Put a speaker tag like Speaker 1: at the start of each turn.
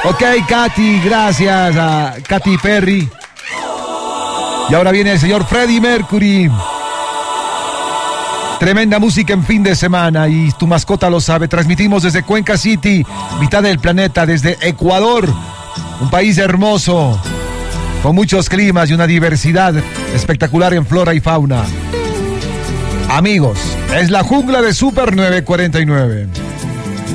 Speaker 1: Ok, Katy, gracias a Katy Perry. Y ahora viene el señor Freddie Mercury. Tremenda música en fin de semana y tu mascota lo sabe. Transmitimos desde Cuenca City, mitad del planeta, desde Ecuador, un país hermoso, con muchos climas y una diversidad espectacular en flora y fauna. Amigos, es la jungla de Super 949.